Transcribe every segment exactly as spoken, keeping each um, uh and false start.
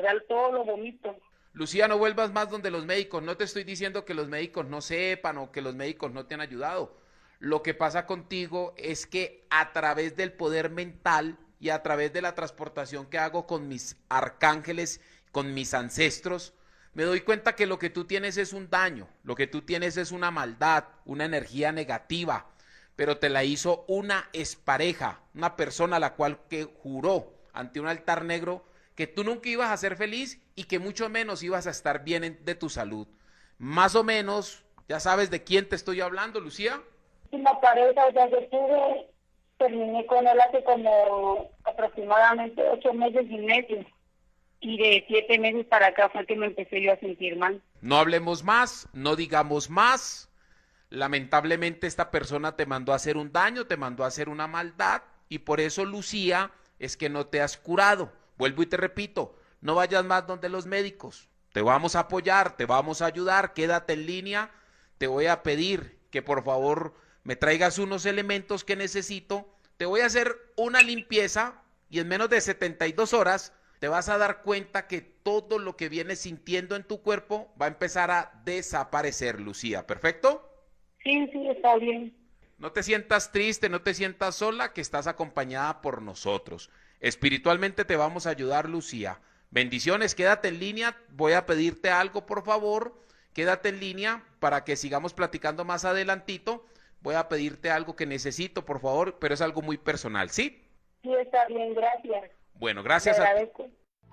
verdad todo lo vomito. Lucía, no vuelvas más donde los médicos. No te estoy diciendo que los médicos no sepan o que los médicos no te han ayudado. Lo que pasa contigo es que a través del poder mental y a través de la transportación que hago con mis arcángeles, con mis ancestros, me doy cuenta que lo que tú tienes es un daño, lo que tú tienes es una maldad, una energía negativa, pero te la hizo una expareja, una persona a la cual que juró ante un altar negro que tú nunca ibas a ser feliz y que mucho menos ibas a estar bien en, de tu salud. Más o menos, ya sabes de quién te estoy hablando, Lucía. Una pareja, o sea, yo tuve, terminé con él hace como aproximadamente ocho meses y medio. Y de siete meses para acá fue que me empecé yo a sentir mal. No hablemos más, no digamos más. Lamentablemente esta persona te mandó a hacer un daño, te mandó a hacer una maldad y por eso, Lucía, es que no te has curado. Vuelvo y te repito, no vayas más donde los médicos. Te vamos a apoyar, te vamos a ayudar, quédate en línea. Te voy a pedir que por favor me traigas unos elementos que necesito. Te voy a hacer una limpieza y en menos de setenta y dos horas te vas a dar cuenta que todo lo que vienes sintiendo en tu cuerpo va a empezar a desaparecer, Lucía. ¿Perfecto? Sí, sí, está bien. No te sientas triste, no te sientas sola, que estás acompañada por nosotros. Espiritualmente te vamos a ayudar, Lucía. Bendiciones, quédate en línea. Voy a pedirte algo, por favor. Quédate en línea para que sigamos platicando más adelantito. Voy a pedirte algo que necesito, por favor, pero es algo muy personal, ¿sí? Sí, está bien, gracias. Bueno, Te gracias a ti. agradezco.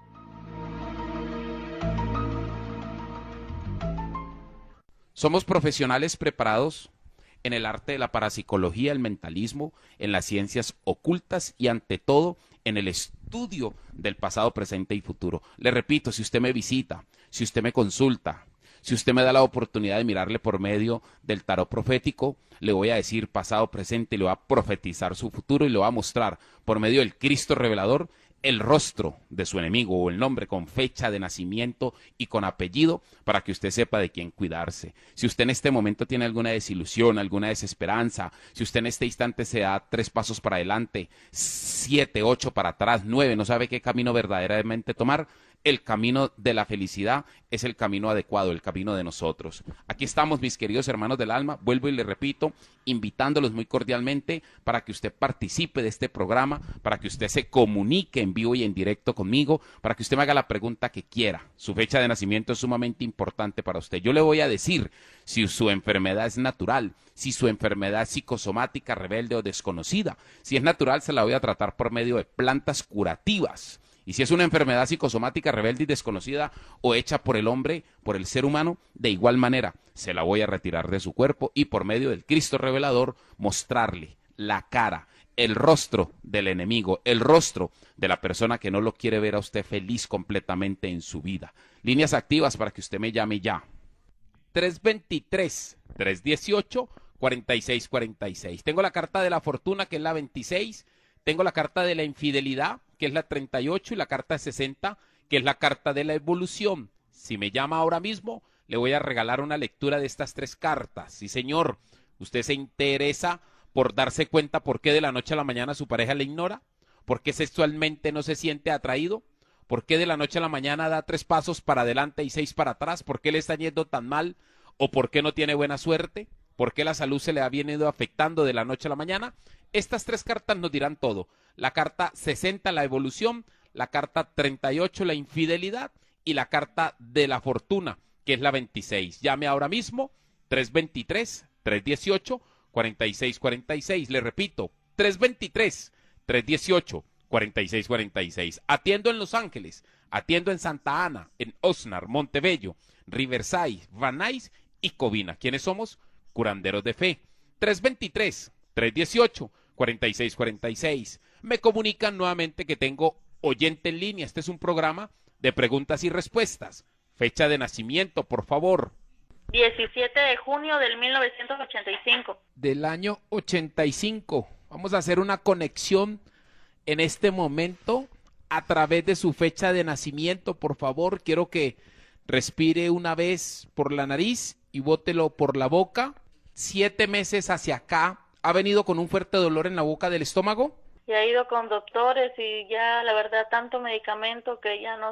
Somos profesionales preparados en el arte de la parapsicología, el mentalismo, en las ciencias ocultas y ante todo en el estudio del pasado, presente y futuro. Le repito, si usted me visita, si usted me consulta, si usted me da la oportunidad de mirarle por medio del tarot profético, le voy a decir pasado, presente y le voy a profetizar su futuro y le voy a mostrar por medio del Cristo revelador el rostro de su enemigo o el nombre con fecha de nacimiento y con apellido para que usted sepa de quién cuidarse. Si usted en este momento tiene alguna desilusión, alguna desesperanza, si usted en este instante se da tres pasos para adelante, siete, ocho para atrás, nueve, no sabe qué camino verdaderamente tomar, el camino de la felicidad es el camino adecuado, el camino de nosotros. Aquí estamos, mis queridos hermanos del alma, vuelvo y le repito, invitándolos muy cordialmente para que usted participe de este programa, para que usted se comunique en vivo y en directo conmigo, para que usted me haga la pregunta que quiera. Su fecha de nacimiento es sumamente importante para usted. Yo le voy a decir si su enfermedad es natural, si su enfermedad es psicosomática, rebelde o desconocida. Si es natural, se la voy a tratar por medio de plantas curativas. Y si es una enfermedad psicosomática, rebelde y desconocida o hecha por el hombre, por el ser humano, de igual manera se la voy a retirar de su cuerpo y por medio del Cristo revelador mostrarle la cara, el rostro del enemigo, el rostro de la persona que no lo quiere ver a usted feliz completamente en su vida. Líneas activas para que usted me llame ya. tres veintitrés, tres dieciocho, cuarenta y seis cuarenta y seis. Tengo la carta de la fortuna, que es la veintiséis. Tengo la carta de la infidelidad, que es la treinta y ocho, y la carta sesenta, que es la carta de la evolución. Si me llama ahora mismo, le voy a regalar una lectura de estas tres cartas. Sí, señor, usted se interesa por darse cuenta por qué de la noche a la mañana su pareja le ignora, por qué sexualmente no se siente atraído, por qué de la noche a la mañana da tres pasos para adelante y seis para atrás, por qué le está yendo tan mal o por qué no tiene buena suerte, por qué la salud se le ha venido afectando de la noche a la mañana. Estas tres cartas nos dirán todo. La carta sesenta, la evolución, la carta treinta y ocho, la infidelidad, y la carta de la fortuna, que es la veintiséis. Llame ahora mismo, tres veintitrés, tres dieciocho, cuarenta y seis cuarenta y seis. Le repito, tres veintitrés, tres dieciocho, cuarenta y seis cuarenta y seis. Atiendo en Los Ángeles, atiendo en Santa Ana, en Oxnard, Montebello, Riverside, Van Nuys y Covina. ¿Quiénes somos? Curanderos de fe. tres veintitrés, tres dieciocho, cuarenta y seis cuarenta y seis. Me comunican nuevamente que tengo oyente en línea. Este es un programa de preguntas y respuestas. Fecha de nacimiento, por favor. diecisiete de junio del mil novecientos ochenta y cinco. Del año ochenta y cinco. Vamos a hacer una conexión en este momento a través de su fecha de nacimiento, por favor. Quiero que respire una vez por la nariz y bótelo por la boca. Siete meses hacia acá, ¿ha venido con un fuerte dolor en la boca del estómago? Y he ido con doctores y ya, la verdad, tanto medicamento que ya no sé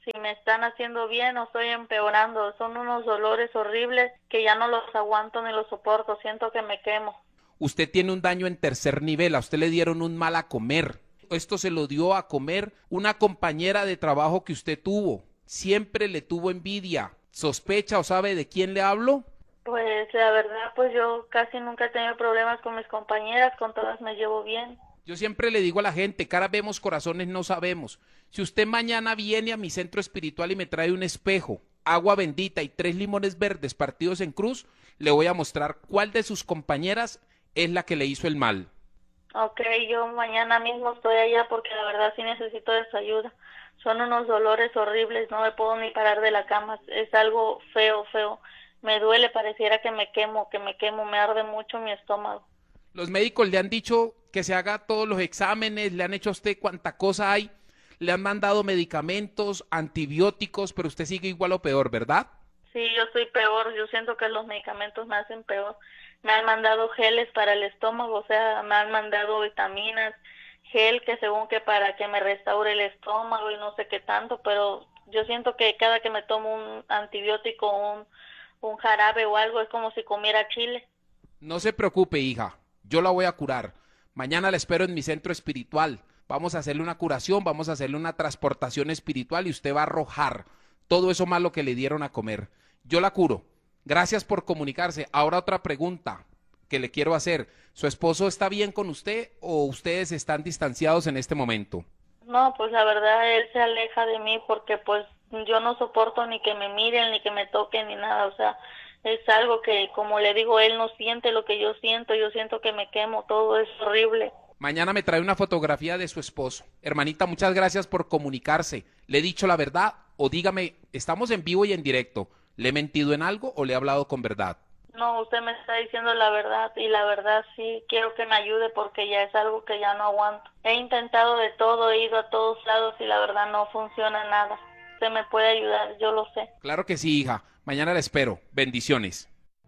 si me están haciendo bien o estoy empeorando. Son unos dolores horribles que ya no los aguanto ni los soporto, siento que me quemo. Usted tiene un daño en tercer nivel, a usted le dieron un mal a comer. Esto se lo dio a comer una compañera de trabajo que usted tuvo. Siempre le tuvo envidia. ¿Sospecha o sabe de quién le hablo? Pues la verdad, pues yo casi nunca he tenido problemas con mis compañeras, con todas me llevo bien. Yo siempre le digo a la gente, caras vemos, corazones no sabemos. Si usted mañana viene a mi centro espiritual y me trae un espejo, agua bendita y tres limones verdes partidos en cruz, le voy a mostrar cuál de sus compañeras es la que le hizo el mal. Ok, yo mañana mismo estoy allá porque la verdad sí necesito de su ayuda. Son unos dolores horribles, no me puedo ni parar de la cama, es algo feo, feo. Me duele, pareciera que me quemo, que me quemo, me arde mucho mi estómago. Los médicos le han dicho que se haga todos los exámenes, le han hecho a usted cuánta cosa hay, le han mandado medicamentos, antibióticos, pero usted sigue igual o peor, ¿verdad? Sí, yo soy peor, yo siento que los medicamentos me hacen peor. Me han mandado geles para el estómago, o sea, me han mandado vitaminas, gel que según que para que me restaure el estómago y no sé qué tanto, pero yo siento que cada que me tomo un antibiótico, un, un jarabe o algo, es como si comiera chile. No se preocupe, hija, yo la voy a curar. Mañana la espero en mi centro espiritual. Vamos a hacerle una curación, vamos a hacerle una transportación espiritual y usted va a arrojar todo eso malo que le dieron a comer. Yo la curo. Gracias por comunicarse. Ahora otra pregunta que le quiero hacer. ¿Su esposo está bien con usted o ustedes están distanciados en este momento? No, pues la verdad él se aleja de mí porque pues yo no soporto ni que me miren, ni que me toquen, ni nada. O sea, es algo que, como le digo, él no siente lo que yo siento. Yo siento que me quemo, todo es horrible. Mañana me trae una fotografía de su esposo. Hermanita, muchas gracias por comunicarse. ¿Le he dicho la verdad? O dígame, estamos en vivo y en directo. ¿Le he mentido en algo o le he hablado con verdad? No, usted me está diciendo la verdad y la verdad sí quiero que me ayude porque ya es algo que ya no aguanto. He intentado de todo, he ido a todos lados y la verdad no funciona nada. Usted me puede ayudar, yo lo sé. Claro que sí, hija. Mañana la espero. Bendiciones.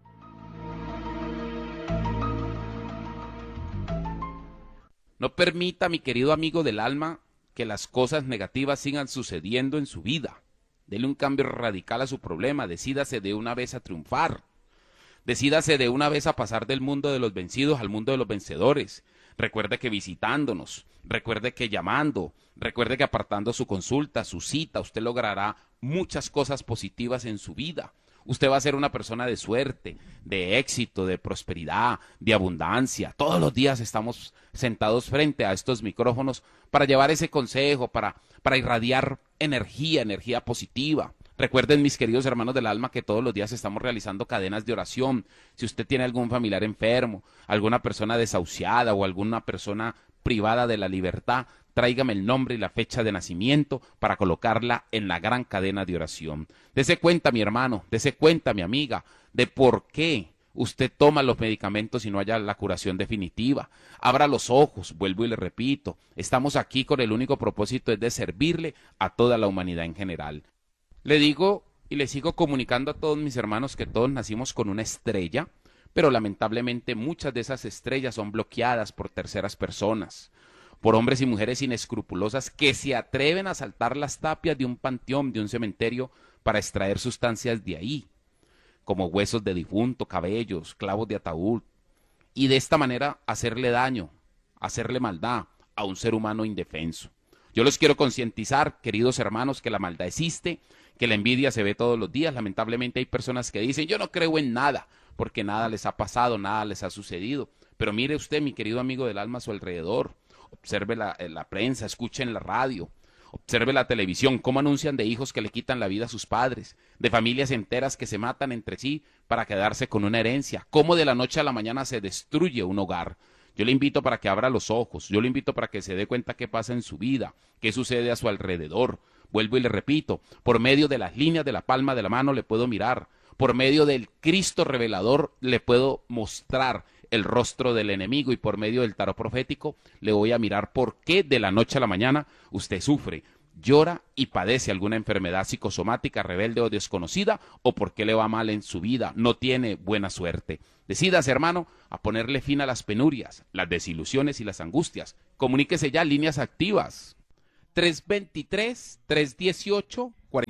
No permita, mi querido amigo del alma, que las cosas negativas sigan sucediendo en su vida. Dele un cambio radical a su problema. Decídase de una vez a triunfar. Decídase de una vez a pasar del mundo de los vencidos al mundo de los vencedores. Recuerde que visitándonos, recuerde que llamando, recuerde que apartando su consulta, su cita, usted logrará muchas cosas positivas en su vida. Usted va a ser una persona de suerte, de éxito, de prosperidad, de abundancia. Todos los días estamos sentados frente a estos micrófonos para llevar ese consejo, para, para irradiar energía, energía positiva. Recuerden, mis queridos hermanos del alma, que todos los días estamos realizando cadenas de oración. Si usted tiene algún familiar enfermo, alguna persona desahuciada o alguna persona privada de la libertad, tráigame el nombre y la fecha de nacimiento para colocarla en la gran cadena de oración. Dese cuenta, mi hermano, dese cuenta, mi amiga, de por qué usted toma los medicamentos y no haya la curación definitiva. Abra los ojos, vuelvo y le repito, estamos aquí con el único propósito es de servirle a toda la humanidad en general. Le digo y le sigo comunicando a todos mis hermanos que todos nacimos con una estrella, pero lamentablemente muchas de esas estrellas son bloqueadas por terceras personas, por hombres y mujeres inescrupulosas que se atreven a saltar las tapias de un panteón, de un cementerio, para extraer sustancias de ahí, como huesos de difunto, cabellos, clavos de ataúd, y de esta manera hacerle daño, hacerle maldad a un ser humano indefenso. Yo los quiero concientizar, queridos hermanos, que la maldad existe, que la envidia se ve todos los días. Lamentablemente hay personas que dicen, yo no creo en nada, porque nada les ha pasado, nada les ha sucedido. Pero mire usted, mi querido amigo del alma, a su alrededor. Observe la, la prensa, escuche en la radio, observe la televisión, cómo anuncian de hijos que le quitan la vida a sus padres, de familias enteras que se matan entre sí para quedarse con una herencia, cómo de la noche a la mañana se destruye un hogar. Yo le invito para que abra los ojos, yo le invito para que se dé cuenta qué pasa en su vida, qué sucede a su alrededor. Vuelvo y le repito, por medio de las líneas de la palma de la mano le puedo mirar, por medio del Cristo revelador le puedo mostrar el rostro del enemigo y por medio del tarot profético le voy a mirar por qué de la noche a la mañana usted sufre, llora y padece alguna enfermedad psicosomática rebelde o desconocida o por qué le va mal en su vida, no tiene buena suerte. Decídase, hermano, a ponerle fin a las penurias, las desilusiones y las angustias. Comuníquese ya, líneas activas. tres dos tres, tres uno ocho,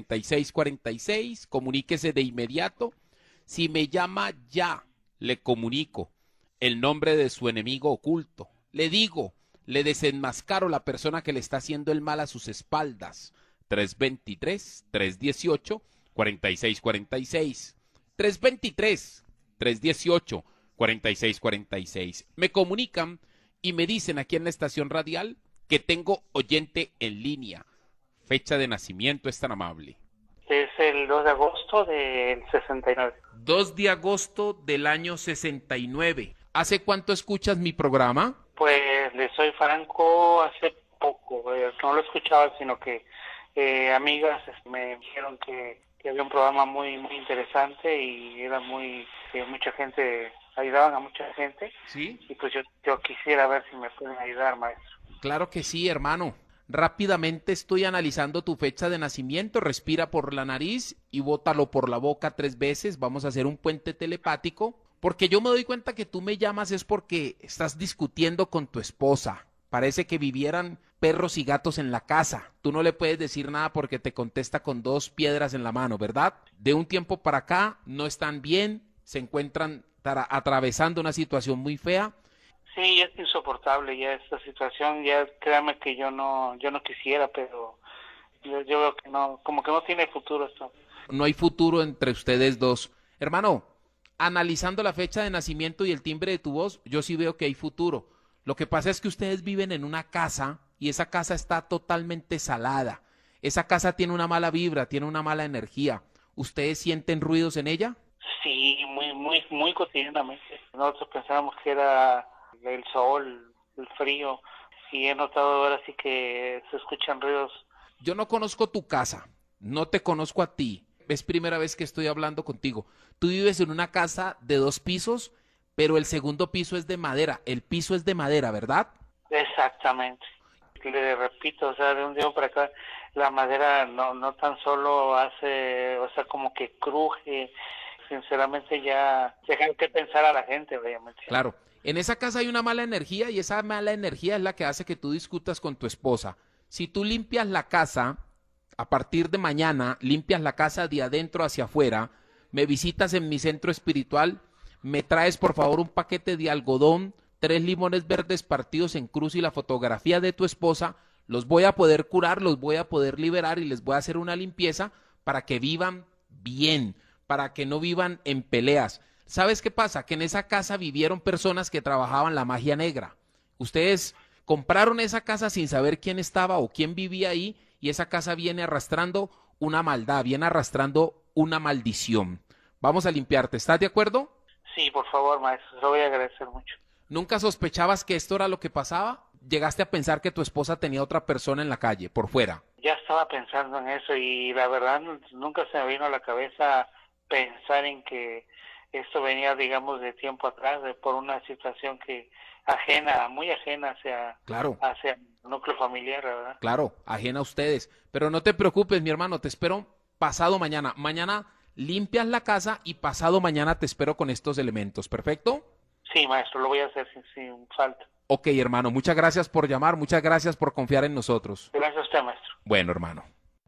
cuarenta y seis cuarenta y seis, comuníquese de inmediato. Si me llama ya, le comunico el nombre de su enemigo oculto. Le digo, le desenmascaro la persona que le está haciendo el mal a sus espaldas. tres dos tres, tres uno ocho, cuatro seis cuatro seis. tres dos tres, tres uno ocho, cuatro seis cuatro seis. Me comunican y me dicen aquí en la estación radial que tengo oyente en línea. Fecha de nacimiento, es tan amable. Es el dos de agosto del sesenta y nueve. dos de agosto del año sesenta y nueve. ¿Hace cuánto escuchas mi programa? Pues le soy franco, hace poco. Eh, no lo escuchaba, sino que eh, amigas me dijeron que, que había un programa muy muy interesante y era muy... que mucha gente... ayudaban a mucha gente. Sí. Y pues yo, yo quisiera ver si me pueden ayudar, maestro. Claro que sí, hermano. Rápidamente estoy analizando tu fecha de nacimiento. Respira por la nariz y bótalo por la boca tres veces. Vamos a hacer un puente telepático. Porque yo me doy cuenta que tú me llamas es porque estás discutiendo con tu esposa. Parece que vivieran perros y gatos en la casa. Tú no le puedes decir nada porque te contesta con dos piedras en la mano, ¿verdad? De un tiempo para acá no están bien, se encuentran tra- atravesando una situación muy fea. Sí, ya es insoportable ya esta situación, ya créame que yo no yo no quisiera, pero yo, yo veo que no, como que no tiene futuro esto. No hay futuro entre ustedes dos. Hermano, analizando la fecha de nacimiento y el timbre de tu voz, yo sí veo que hay futuro. Lo que pasa es que ustedes viven en una casa y esa casa está totalmente salada. Esa casa tiene una mala vibra, tiene una mala energía. ¿Ustedes sienten ruidos en ella? Sí, muy muy muy cotidianamente. Nosotros pensábamos que era el sol, el frío, y he notado ahora sí que se escuchan ruidos. Yo no conozco tu casa, no te conozco a ti. Es primera vez que estoy hablando contigo. Tú vives en una casa de dos pisos, pero el segundo piso es de madera. El piso es de madera, ¿verdad? Exactamente. Le repito, o sea, de un día para acá, la madera no no tan solo hace, o sea, como que cruje. Sinceramente ya dejan que pensar a la gente, obviamente. Claro. En esa casa hay una mala energía y esa mala energía es la que hace que tú discutas con tu esposa. Si tú limpias la casa, a partir de mañana, limpias la casa de adentro hacia afuera, me visitas en mi centro espiritual, me traes por favor un paquete de algodón, tres limones verdes partidos en cruz y la fotografía de tu esposa, los voy a poder curar, los voy a poder liberar y les voy a hacer una limpieza para que vivan bien, para que no vivan en peleas. ¿Sabes qué pasa? Que en esa casa vivieron personas que trabajaban la magia negra. Ustedes compraron esa casa sin saber quién estaba o quién vivía ahí y esa casa viene arrastrando una maldad, viene arrastrando una maldición. Vamos a limpiarte, ¿estás de acuerdo? Sí, por favor, maestro, lo voy a agradecer mucho. ¿Nunca sospechabas que esto era lo que pasaba? ¿Llegaste a pensar que tu esposa tenía otra persona en la calle, por fuera? Ya estaba pensando en eso y la verdad nunca se me vino a la cabeza pensar en que esto venía, digamos, de tiempo atrás, de, por una situación que ajena, muy ajena hacia, claro. hacia el núcleo familiar, ¿verdad? Claro, ajena a ustedes. Pero no te preocupes, mi hermano, te espero pasado mañana. Mañana limpias la casa y pasado mañana te espero con estos elementos, ¿perfecto? Sí, maestro, lo voy a hacer sin, sin falta. Ok, hermano, muchas gracias por llamar, muchas gracias por confiar en nosotros. Gracias a usted, maestro. Bueno, hermano.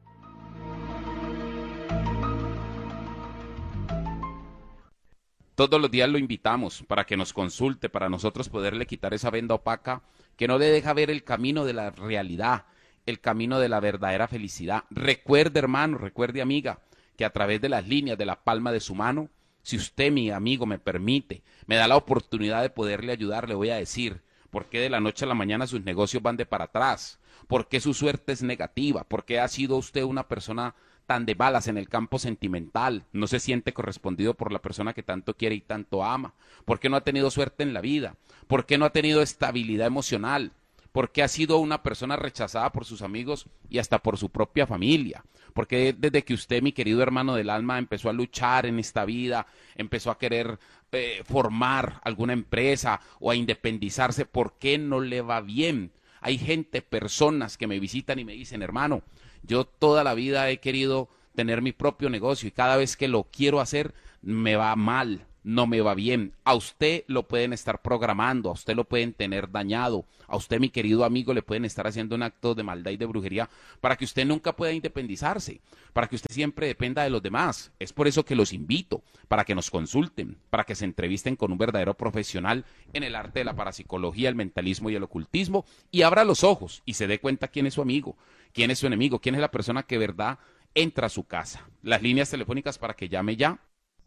Todos los días lo invitamos para que nos consulte, para nosotros poderle quitar esa venda opaca que no le deja ver el camino de la realidad, el camino de la verdadera felicidad. Recuerde, hermano, recuerde, amiga, que a través de las líneas de la palma de su mano, si usted, mi amigo, me permite, me da la oportunidad de poderle ayudar, le voy a decir por qué de la noche a la mañana sus negocios van de para atrás, por qué su suerte es negativa, por qué ha sido usted una persona tan de balas en el campo sentimental, no se siente correspondido por la persona que tanto quiere y tanto ama, por qué no ha tenido suerte en la vida, por qué no ha tenido estabilidad emocional, por qué ha sido una persona rechazada por sus amigos y hasta por su propia familia, porque desde que usted, mi querido hermano del alma, empezó a luchar en esta vida, empezó a querer eh, formar alguna empresa o a independizarse, ¿por qué no le va bien? Hay gente, personas que me visitan y me dicen, hermano, yo toda la vida he querido tener mi propio negocio y cada vez que lo quiero hacer me va mal, no me va bien. A usted lo pueden estar programando, a usted lo pueden tener dañado, a usted, mi querido amigo, le pueden estar haciendo un acto de maldad y de brujería para que usted nunca pueda independizarse, para que usted siempre dependa de los demás. Es por eso que los invito, para que nos consulten, para que se entrevisten con un verdadero profesional en el arte de la parapsicología, el mentalismo y el ocultismo, y abra los ojos y se dé cuenta quién es su amigo, quién es su enemigo, quién es la persona que de verdad entra a su casa. Las líneas telefónicas para que llame ya.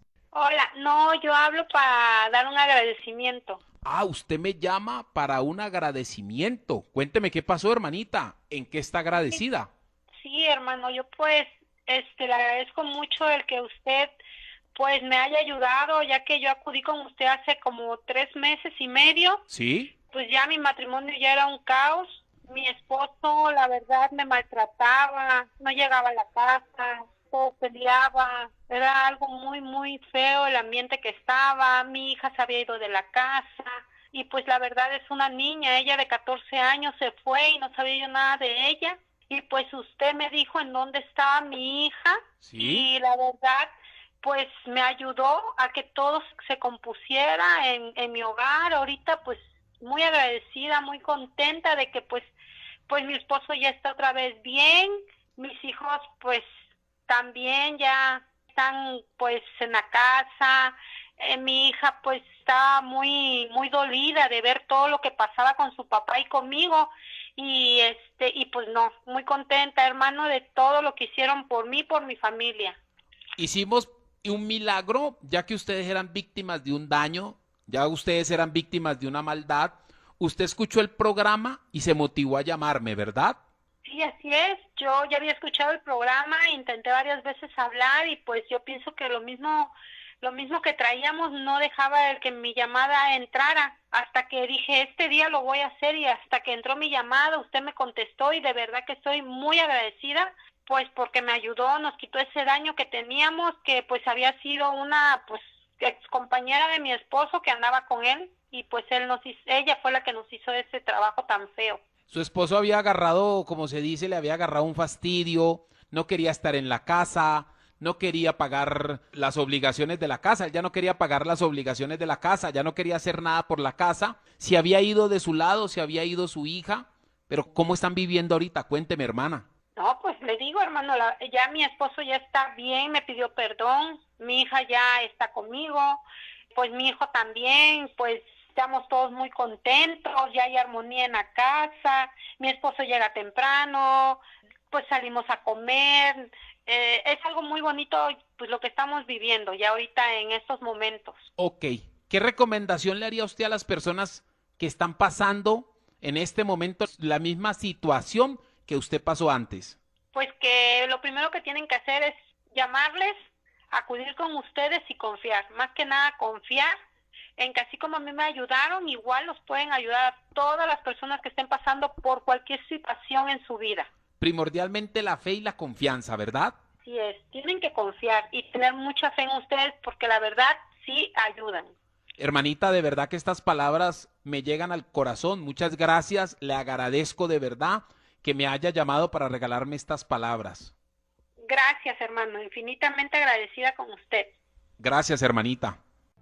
Hola, no, yo hablo para dar un agradecimiento. Ah, usted me llama para un agradecimiento. Cuénteme qué pasó, hermanita. ¿En qué está agradecida? Sí, hermano, yo pues este le agradezco mucho el que usted pues me haya ayudado, ya que yo acudí con usted hace como tres meses y medio. ¿Sí? Pues ya mi matrimonio ya era un caos. Mi esposo, la verdad, me maltrataba, no llegaba a la casa, todo peleaba, era algo muy, muy feo el ambiente que estaba. Mi hija se había ido de la casa y pues la verdad es una niña, ella de catorce años se fue y no sabía yo nada de ella. Y pues usted me dijo en dónde estaba mi hija. ¿Sí? Y la verdad pues me ayudó a que todo se compusiera en, en mi hogar. Ahorita pues muy agradecida, muy contenta de que pues pues mi esposo ya está otra vez bien, mis hijos pues también ya están pues en la casa. Eh, mi hija pues está muy muy dolida de ver todo lo que pasaba con su papá y conmigo, y este y pues no, muy contenta, hermano, de todo lo que hicieron por mí, por mi familia. Hicimos un milagro, ya que ustedes eran víctimas de un daño, ya ustedes eran víctimas de una maldad. Usted escuchó el programa y se motivó a llamarme, ¿verdad? Sí, así es. Yo ya había escuchado el programa, intenté varias veces hablar y pues yo pienso que lo mismo, lo mismo que traíamos no dejaba el que mi llamada entrara, hasta que dije, este día lo voy a hacer, y hasta que entró mi llamada, usted me contestó y de verdad que estoy muy agradecida, pues porque me ayudó, nos quitó ese daño que teníamos, que pues había sido una pues ex compañera de mi esposo que andaba con él, y pues él nos hizo, ella fue la que nos hizo ese trabajo tan feo. Su esposo había agarrado, como se dice, le había agarrado un fastidio, no quería estar en la casa, no quería pagar las obligaciones de la casa, él ya no quería pagar las obligaciones de la casa, ya no quería hacer nada por la casa, se había ido de su lado, se había ido su hija, pero ¿cómo están viviendo ahorita? Cuénteme, hermana. No, pues le digo, hermano, la, ya mi esposo ya está bien, me pidió perdón, mi hija ya está conmigo, pues mi hijo también, pues estamos todos muy contentos, ya hay armonía en la casa, mi esposo llega temprano, pues salimos a comer, eh, es algo muy bonito pues lo que estamos viviendo ya ahorita en estos momentos. Ok, ¿qué recomendación le haría usted a las personas que están pasando en este momento la misma situación que usted pasó antes? Pues que lo primero que tienen que hacer es llamarles, acudir con ustedes y confiar, más que nada confiar en que así como a mí me ayudaron, igual los pueden ayudar a todas las personas que estén pasando por cualquier situación en su vida. Primordialmente la fe y la confianza, ¿verdad? Sí es, tienen que confiar y tener mucha fe en ustedes porque la verdad sí ayudan. Hermanita, de verdad que estas palabras me llegan al corazón. Muchas gracias, le agradezco de verdad que me haya llamado para regalarme estas palabras. Gracias, hermano, infinitamente agradecida con usted. Gracias, hermanita.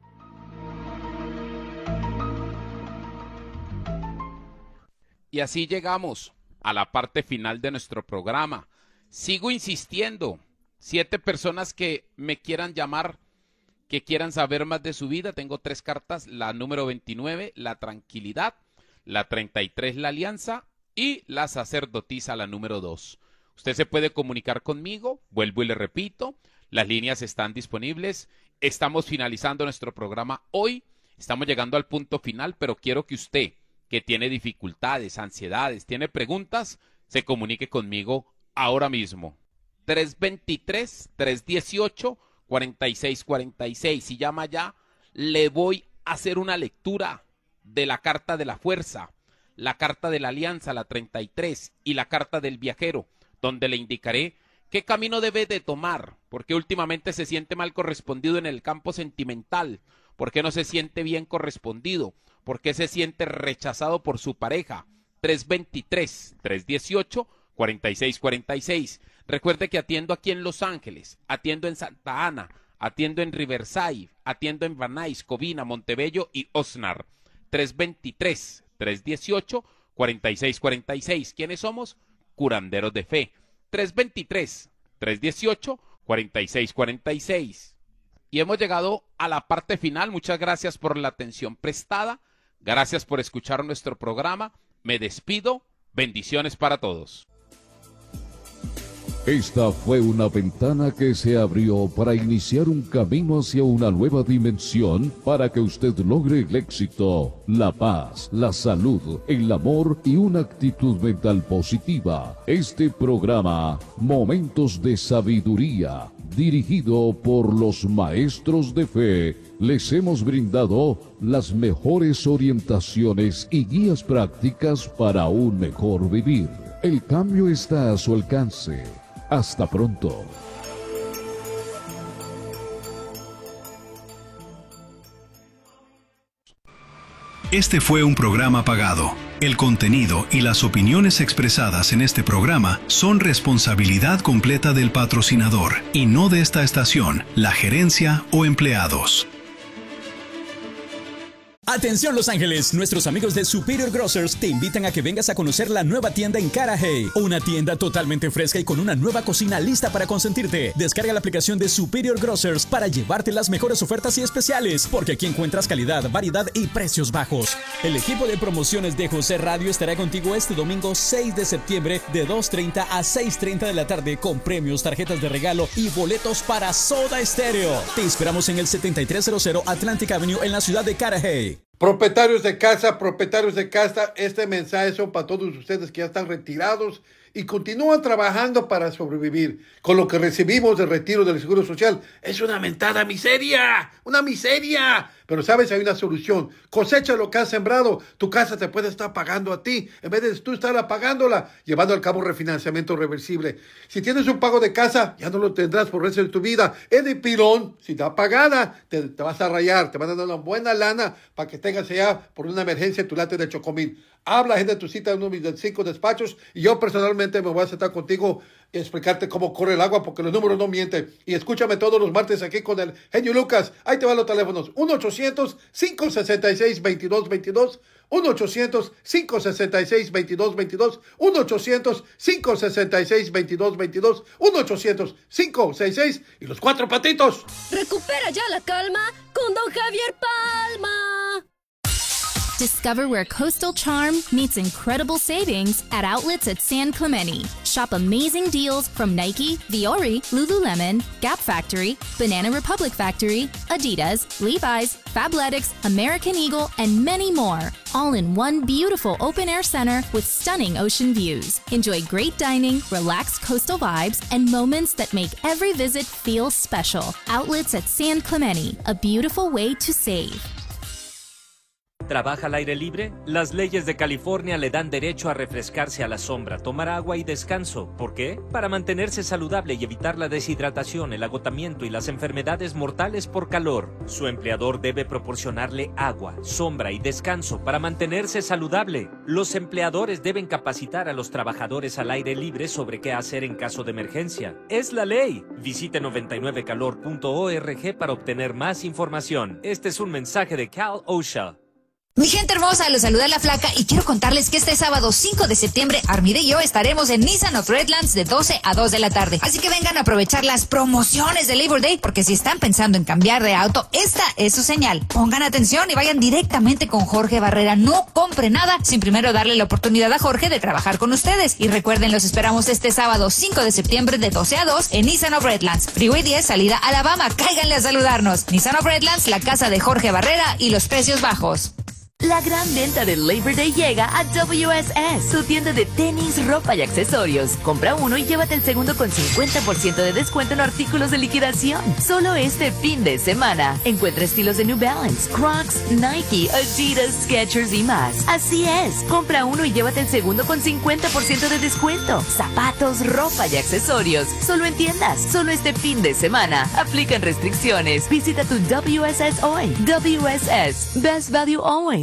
Y así llegamos a la parte final de nuestro programa. Sigo insistiendo, siete personas que me quieran llamar, que quieran saber más de su vida. Tengo tres cartas, la número veintinueve, la tranquilidad, la treinta y tres, la alianza, y la sacerdotisa, la número dos. Usted se puede comunicar conmigo, vuelvo y le repito, las líneas están disponibles. Estamos finalizando nuestro programa hoy, estamos llegando al punto final, pero quiero que usted, que tiene dificultades, ansiedades, tiene preguntas, se comunique conmigo ahora mismo. tres dos tres, tres uno ocho, cuatro seis cuatro seis. Si llama ya, le voy a hacer una lectura de la carta de la fuerza, la carta de la alianza, la treinta y tres, y la carta del viajero, donde le indicaré qué camino debe de tomar, porque últimamente se siente mal correspondido en el campo sentimental, porque no se siente bien correspondido, porque se siente rechazado por su pareja. tres dos tres, tres uno ocho, cuatro seis cuatro seis. Recuerde que atiendo aquí en Los Ángeles, atiendo en Santa Ana, Atiendo en Riverside, atiendo en Van Nuys, Covina, Montebello y Oxnard. tres dos tres, tres uno ocho, cuatro seis cuatro seis. ¿Quiénes somos? Curanderos de Fe. tres dos tres, tres uno ocho, cuatro seis cuatro seis. Y hemos llegado a la parte final. Muchas gracias por la atención prestada. Gracias por escuchar nuestro programa. Me despido. Bendiciones para todos. Esta fue una ventana que se abrió para iniciar un camino hacia una nueva dimensión para que usted logre el éxito, la paz, la salud, el amor y una actitud mental positiva. Este programa, Momentos de Sabiduría, dirigido por los maestros de fe, les hemos brindado las mejores orientaciones y guías prácticas para un mejor vivir. El cambio está a su alcance. Hasta pronto. Este fue un programa pagado. El contenido y las opiniones expresadas en este programa son responsabilidad completa del patrocinador y no de esta estación, la gerencia o empleados. Atención Los Ángeles, nuestros amigos de Superior Grocers te invitan a que vengas a conocer la nueva tienda en Carajay, una tienda totalmente fresca y con una nueva cocina lista para consentirte. Descarga la aplicación de Superior Grocers para llevarte las mejores ofertas y especiales, porque aquí encuentras calidad, variedad y precios bajos. El equipo de promociones de José Radio estará contigo este domingo seis de septiembre de dos treinta a seis treinta de la tarde con premios, tarjetas de regalo y boletos para Soda Stereo. Te esperamos en el setenta y tres cero cero Atlantic Avenue en la ciudad de Carajay. Propietarios de casa, propietarios de casa, este mensaje son para todos ustedes que ya están retirados y continúan trabajando para sobrevivir. Con lo que recibimos de retiro del Seguro Social es una mentada miseria, una miseria. Pero sabes, hay una solución. Cosecha lo que has sembrado. Tu casa te puede estar pagando a ti en vez de tú estar apagándola, llevando a cabo un refinanciamiento reversible. Si tienes un pago de casa, ya no lo tendrás por el resto de tu vida. Es de pilón. Si está pagada, te, te vas a rayar. Te van a dar una buena lana para que tengas allá por una emergencia tu late de Chocomil. Habla, agenda tu cita en uno de mis cinco despachos y yo personalmente me voy a sentar contigo y explicarte cómo corre el agua porque los números no mienten. Y escúchame todos los martes aquí con el genio Lucas. Ahí te van los teléfonos. uno ochocientos, cinco sesenta y seis, veintidós veintidós. uno ochocientos, cinco sesenta y seis, veintidós veintidós. uno ochocientos, cinco sesenta y seis, veintidós veintidós. uno ochocientos, cinco sesenta y seis y los cuatro patitos. Recupera ya la calma con Don Javier Palma. Discover where coastal charm meets incredible savings at outlets at San Clemente. Shop amazing deals from Nike, Viore, Lululemon, Gap Factory, Banana Republic Factory, Adidas, Levi's, Fabletics, American Eagle, and many more. All in one beautiful open-air center with stunning ocean views. Enjoy great dining, relaxed coastal vibes, and moments that make every visit feel special. Outlets at San Clemente, a beautiful way to save. ¿Trabaja al aire libre? Las leyes de California le dan derecho a refrescarse a la sombra, tomar agua y descanso. ¿Por qué? Para mantenerse saludable y evitar la deshidratación, el agotamiento y las enfermedades mortales por calor. Su empleador debe proporcionarle agua, sombra y descanso para mantenerse saludable. Los empleadores deben capacitar a los trabajadores al aire libre sobre qué hacer en caso de emergencia. ¡Es la ley! Visite noventa y nueve calor punto org para obtener más información. Este es un mensaje de Cal OSHA. Mi gente hermosa, los saluda La Flaca y quiero contarles que este sábado cinco de septiembre Armida y yo estaremos en Nissan of Redlands de doce a dos de la tarde. Así que vengan a aprovechar las promociones de Labor Day porque si están pensando en cambiar de auto, esta es su señal. Pongan atención y vayan directamente con Jorge Barrera. No compre nada sin primero darle la oportunidad a Jorge de trabajar con ustedes. Y recuerden, los esperamos este sábado cinco de septiembre de doce a dos en Nissan of Redlands. Freeway diez, salida Alabama. Cáiganle a saludarnos. Nissan of Redlands, la casa de Jorge Barrera y los precios bajos. La gran venta del Labor Day llega a W S S, tu tienda de tenis, ropa y accesorios. Compra uno y llévate el segundo con cincuenta por ciento de descuento en artículos de liquidación. Solo este fin de semana. Encuentra estilos de New Balance, Crocs, Nike, Adidas, Skechers y más. Así es, compra uno y llévate el segundo con cincuenta por ciento de descuento. Zapatos, ropa y accesorios. Solo en tiendas, solo este fin de semana. Aplican restricciones. Visita tu W S S hoy. W S S, Best Value Always.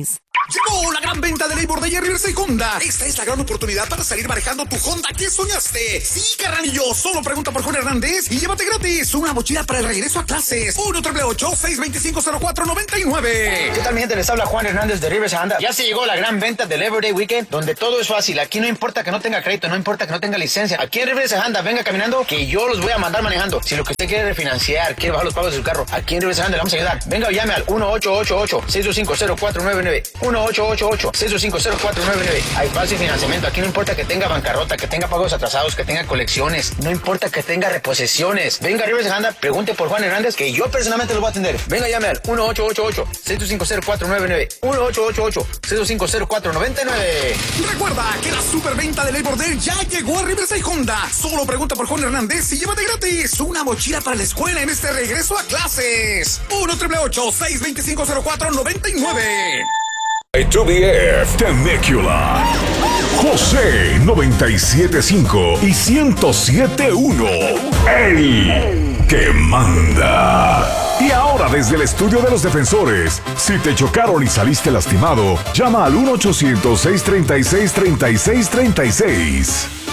Llegó la gran venta de Labor Day en Riverside Honda. Esta es la gran oportunidad para salir manejando tu Honda que soñaste. Sí, carnalillo, solo pregunta por Juan Hernández y llévate gratis una mochila para el regreso a clases. uno ocho ocho seis dos cinco cero cuatro nueve nueve. ¿Qué tal, mi gente? Les habla Juan Hernández de Riverside Honda. Ya se llegó la gran venta del Labor Day Weekend, donde todo es fácil. Aquí no importa que no tenga crédito, no importa que no tenga licencia. Aquí en Riverside Honda, venga caminando que yo los voy a mandar manejando. Si lo que usted quiere refinanciar, quiere bajar los pagos de su carro, aquí en Riverside Honda le vamos a ayudar. Venga o llame al uno ocho ocho ocho seis dos cinco cero cuatro nueve nueve. uno ocho ocho ocho seis dos cinco cero cuatro nueve nueve. Hay fácil financiamiento. Aquí no importa que tenga bancarrota, que tenga pagos atrasados, que tenga colecciones. No importa que tenga reposiciones. Venga a Riverside Honda, pregunte por Juan Hernández, que yo personalmente lo voy a atender. Venga, llame al uno ocho ocho ocho seis dos cinco cero cuatro nueve nueve. uno ocho ocho ocho seis dos cinco cero cuatro nueve nueve. Recuerda que la superventa de Labor Day ya llegó a Riverside Honda. Solo pregunta por Juan Hernández y llévate gratis una mochila para la escuela en este regreso a clases. uno ocho ocho seis dos cinco cero cuatro nueve nueve. To the F, Temecula, José noventa y siete punto cinco y ciento siete punto uno, el que manda. Y ahora desde el estudio de los defensores, si te chocaron y saliste lastimado, llama al uno ochocientos seis treinta y seis treinta y seis treinta y seis.